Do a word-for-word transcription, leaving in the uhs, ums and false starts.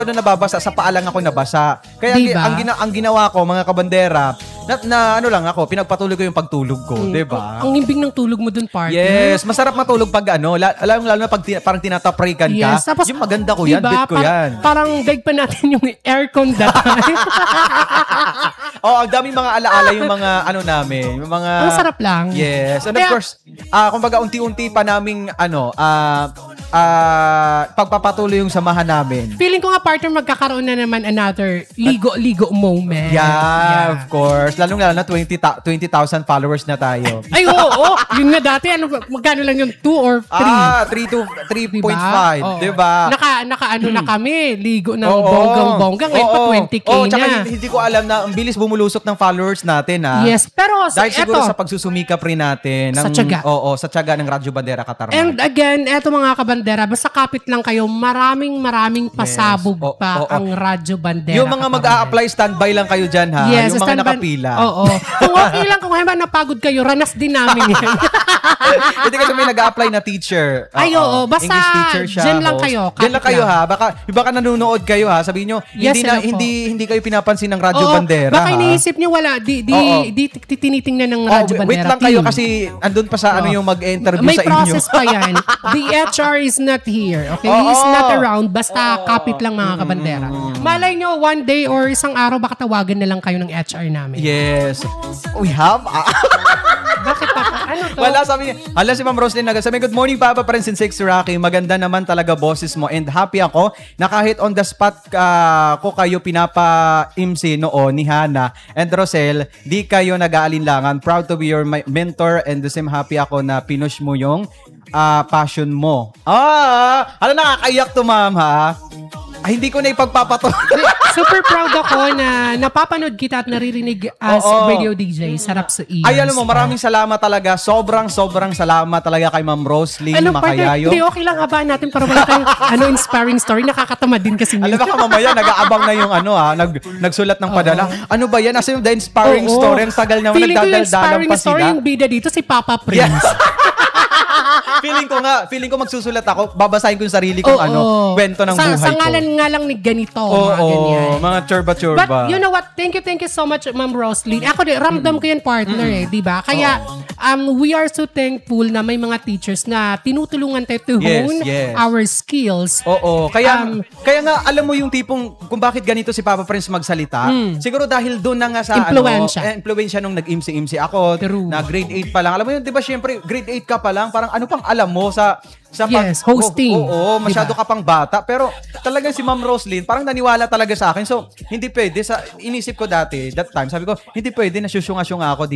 na nababasa, sa paa lang ako nabasa. Kaya Diba? ang, gina- ang ginawa ko, mga kabandera, na, na ano lang ako, pinagpatuloy ko yung pagtulog ko, Mm. di ba? Ang himbing ng tulog mo dun, partner. Yes, masarap matulog pag ano, la- alam lalo na pag ti- parang tinataprikan ka. Yes, tapos, yung maganda ko yan, diba, bit ko par- yan. Parang daig pa natin yung aircon that time. Oh, ang daming mga alaala yung mga ano namin, yung mga Ang sarap lang. Yes, and Kaya- of course, ah kumbaga unti-unti pa naming ano, ah ah pagpapatuloy yung samahan namin. Feeling ko nga, partner, magkakaroon na naman another ligo-ligo moment. Yeah, of course. Lalong-lalo na twenty thousand followers na tayo. Ay, oo, oo. Yun nga dati, ano, magkano lang yung two or three? Ah, three to three point five, Oo. di ba? Naka, naka ano na kami, ligo ng Oo. bonggang-bongga. Ngayon pa Oo. twenty K Oo, na. tsaka hindi, hindi ko alam na ang bilis bumulusok ng followers natin, ah. Yes, pero sa, Dahil siguro eto, sa pagsusumikap rin natin. Sa ng- tiyaga. Oo, sa tiyaga ng Radyo Bandera Katarman. and again, eto mga kabandera, basta kapit lang kayo, maraming maraming pasabog O- pa oo. ang Radyo Bandera. Yung mga Katarman. mag-a-apply, standby lang kayo dyan, ha? Yes, yung mga standby- nakapila. Oo. Kung okay lang, kung halimbawa napagod kayo, ranas din namin yan. Hindi kasi may nag-a-apply na teacher. Ay, oo. Basta English teacher siya. dyan lang host. kayo, Dyan lang kapit kayo, lang. ha? Baka, baka nanonood kayo, ha? Sabihin nyo, Yes, hindi, na, hello po. hindi, hindi kayo pinapansin ng Radyo Oo, Bandera, baka ha? iniisip nyo wala, di, di, Oo. di, di tinitingnan ng Oh, Radyo wait, Bandera wait lang kayo team. kasi andun pa sa ano Oo. yung mag-interview May sa inyo. process pa yan. The H R is not here. Okay? Oo. He's not around. Basta kapit lang mga kabandera. Malay nyo, one day or isang araw, baka tawagan na lang kayo ng H R namin. Yes. We have? Ah. Bakit pa? Ano to? Wala, sabi niya. Hala si Ma'am Roslyn Naga. Sabi, good morning, Papa Prince and Six Rocky. Maganda naman talaga boses mo. And happy ako na kahit on the spot ah, ko kayo pinapa-M C noon ni Hana and Rosel, di kayo nag-aalinlangan. Proud to be your my- mentor and the same happy ako na pinush mo yung ah, passion mo. Ah, hala, nakakaiyak to, ma'am, ha? Ay, hindi ko na ipagpapatuloy. Super proud ako na napapanood kita at naririnig as Oo. radio D J. Sarap sa ears. Ay, alam mo, maraming salamat talaga. Sobrang, sobrang salamat talaga kay Ma'am Roslyn Ano, partner? Makayayo. Hindi, okay lang habaan natin para wala tayong ano, inspiring story. Nakakatamad din kasi. Alam baka mamaya, nag-aabang na yung ano ha, nag, nagsulat ng padala. Ano ba yan? Asa yung the inspiring Oo. story? Ang tagal naman, Feeling ko yung nagdadaldalan inspiring pa story, sila. yung bida dito, si Papa Prince. Yes. feeling ko nga, feeling ko magsusulat ako, babasahin ko yung sarili kong Oo. ano, kwento ng sa, buhay sa ko. ngalan nga lang ni ganito, Oo, mga ganyan. mga churba-churba. But you know what? Thank you, thank you so much, Ma'am Roslyn. Ako din, ramdam ko yan, partner eh, di ba? Kaya, um, we are so thankful na may mga teachers na tinutulungan tayo to Yes, hone yes. our skills. Oo, kaya Um, kaya nga alam mo yung tipong kung bakit ganito si Papa Prince magsalita, siguro dahil doon na nga sa Impluwensya. ano, eh, impluwensya nung nag-M C M C ako, True. na grade eight pa lang. Alam mo yun, 'di ba, syempre grade eight ka pa lang, parang ano pang alam mo sa sa Yes, hosting. Oo, oo, masyado Diba? ka pang bata, pero talagang si Ma'am Roslyn parang naniwala talaga sa akin. So, hindi pwede sa inisip ko dati, that time, sabi ko, hindi pwede na syusyunga-syunga ako